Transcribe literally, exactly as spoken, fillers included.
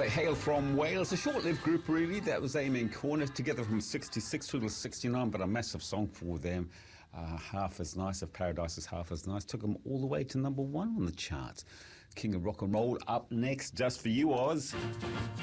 They hail from Wales, a short-lived group really. That was Amen Corner, together from sixty-six through to sixty-nine, but a massive song for them. Uh, half as nice, if Paradise is half as nice. Took them all the way to number one on the charts. King of Rock and Roll up next, just for you, Oz.